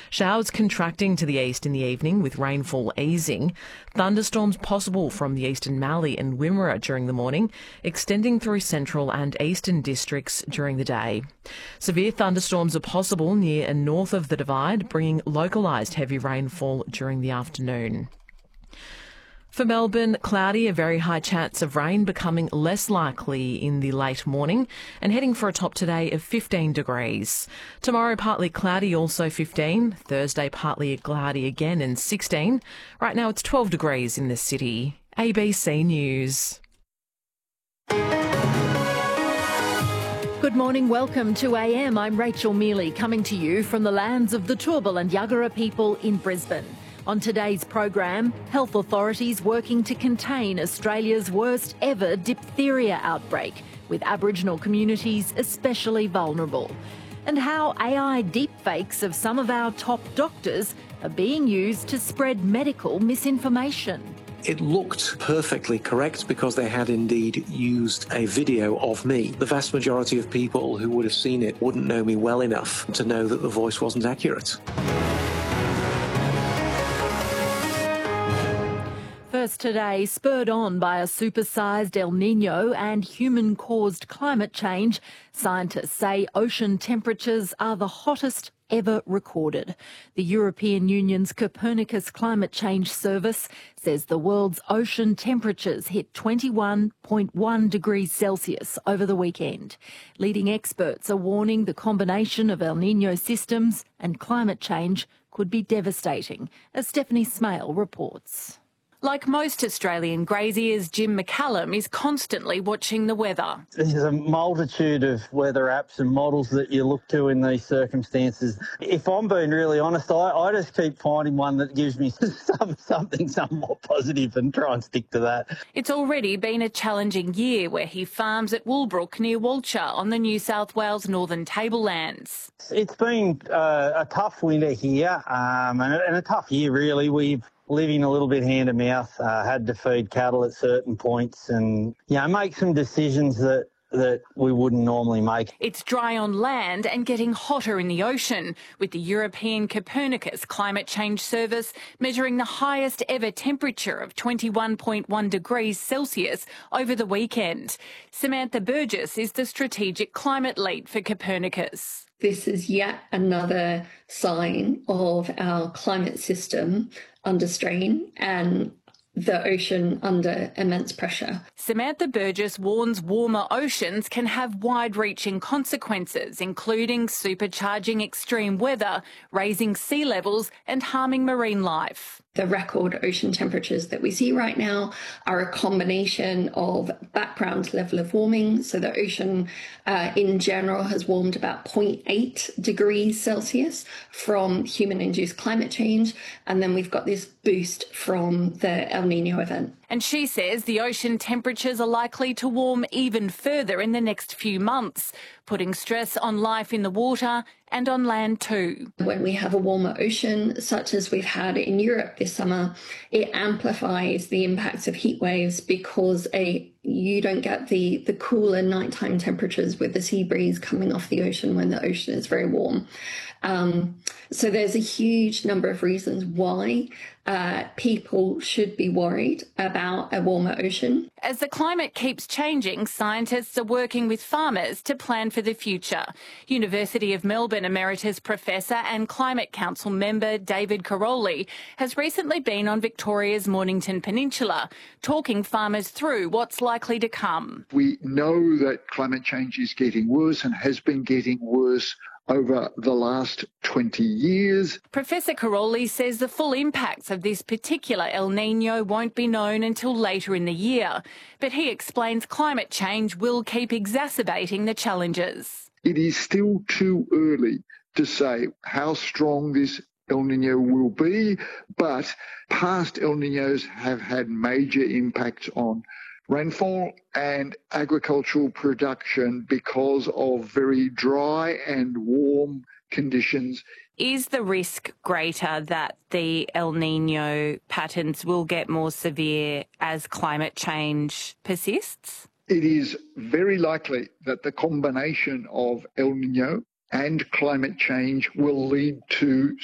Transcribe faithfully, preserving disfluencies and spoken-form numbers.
Showers contracting to the east in the evening with rainfall easing. Thunderstorms possible from the eastern Mallee and Wimmera during the morning, extending through central and eastern districts during the day. Severe thunderstorms are possible near and north of the Divide, bringing localised heavy rainfall during the afternoon. For Melbourne, cloudy, a very high chance of rain becoming less likely in the late morning and heading for a top today of fifteen degrees. Tomorrow, partly cloudy, also fifteen. Thursday, partly cloudy again and sixteen. Right now, it's twelve degrees in the city. A B C News. Good morning, welcome to A M. I'm Rachel Mealy, coming to you from the lands of the Turrbal and Yuggera people in Brisbane. On today's program, health authorities working to contain Australia's worst ever diphtheria outbreak, with Aboriginal communities especially vulnerable. And how A I deepfakes of some of our top doctors are being used to spread medical misinformation. It looked perfectly correct because they had indeed used a video of me. The vast majority of people who would have seen it wouldn't know me well enough to know that the voice wasn't accurate. First today, spurred on by a supersized El Niño and human-caused climate change, scientists say ocean temperatures are the hottest ever recorded. The European Union's Copernicus Climate Change Service says the world's ocean temperatures hit twenty-one point one degrees Celsius over the weekend. Leading experts are warning the combination of El Niño systems and climate change could be devastating, as Stephanie Smale reports. Like most Australian graziers, Jim McCallum is constantly watching the weather. There's a multitude of weather apps and models that you look to in these circumstances. If I'm being really honest, I, I just keep finding one that gives me some, something somewhat positive and try and stick to that. It's already been a challenging year where he farms at Woolbrook near Walcher on the New South Wales Northern Tablelands. It's been uh, a tough winter here um, and, a, and a tough year really. We've living a little bit hand to mouth, uh, had to feed cattle at certain points and, you know, make some decisions that that we wouldn't normally make. It's dry on land and getting hotter in the ocean, with the European Copernicus Climate Change Service measuring the highest ever temperature of twenty-one point one degrees Celsius over the weekend. Samantha Burgess is the strategic climate lead for Copernicus. This is yet another sign of our climate system under strain and the ocean under immense pressure. Samantha Burgess warns warmer oceans can have wide-reaching consequences, including supercharging extreme weather, raising sea levels and harming marine life. The record ocean temperatures that we see right now are a combination of background level of warming. So the ocean uh, in general has warmed about zero point eight degrees Celsius from human-induced climate change. And then we've got this boost from the El Niño event. And she says the ocean temperatures are likely to warm even further in the next few months, putting stress on life in the water and on land too. When we have a warmer ocean, such as we've had in Europe this summer, it amplifies the impacts of heat waves because a, you don't get the, the cooler nighttime temperatures with the sea breeze coming off the ocean when the ocean is very warm. Um, so there's a huge number of reasons why uh, people should be worried about a warmer ocean. As the climate keeps changing, scientists are working with farmers to plan for the future. University of Melbourne Emeritus Professor and Climate Council member David Caroli has recently been on Victoria's Mornington Peninsula, talking farmers through what's likely to come. We know that climate change is getting worse and has been getting worse over the last twenty years. Professor Caroli says the full impacts of this particular El Niño won't be known until later in the year, but he explains climate change will keep exacerbating the challenges. It is still too early to say how strong this El Niño will be, but past El Niños have had major impacts on rainfall and agricultural production because of very dry and warm conditions. Is the risk greater that the El Niño patterns will get more severe as climate change persists? It is very likely that the combination of El Niño and climate change will lead to